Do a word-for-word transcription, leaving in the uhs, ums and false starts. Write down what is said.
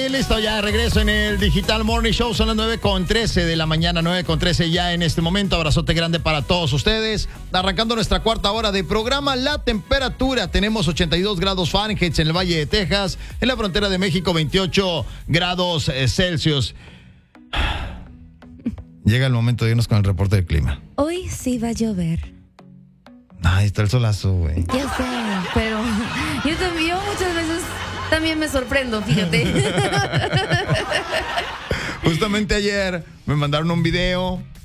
listo, ya de regreso en el Digital Morning Show. Son las nueve con trece de la mañana, nueve con trece ya en este momento. Abrazote grande para todos ustedes. Arrancando nuestra cuarta hora de programa. La temperatura, tenemos ochenta y dos grados Fahrenheit en el Valle de Texas. En la frontera de México, veintiocho grados eh, Celsius. Llega el momento de irnos con el reporte del clima. Hoy sí va a llover. Ay, está el solazo, güey. Ya sé, pero yo también, yo muchas veces también me sorprendo, fíjate. Justamente ayer me mandaron un video